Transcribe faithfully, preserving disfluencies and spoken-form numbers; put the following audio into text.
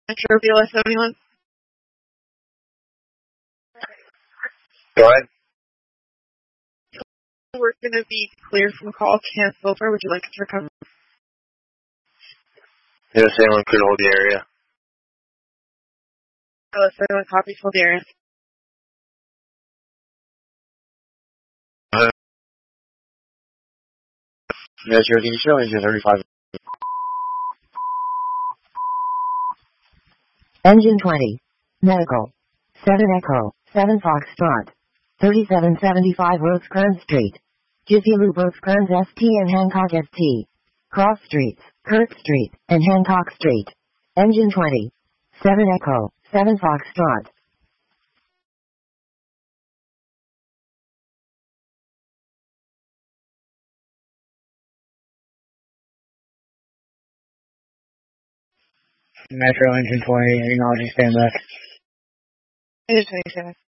Metro B L S seventy-one. Go ahead. We're going to be cleared from call canceled. Where would you like us to recover? Yes, anyone could hold the area. B L S seventy-one copy, hold the area. Uh, yes, you're going to show engine thirty-five. Engine twenty. Medical. seven Echo. seven Foxtrot. thirty-seven seventy-five Rosecrans Street. Jiffy Lube Rosecrans S T and Hancock S T. Cross Streets, Kirk Street, and Hancock Street. Engine twenty. seven Echo. seven Foxtrot. Metro Engine twenty, acknowledging standby. Engine twenty-seven.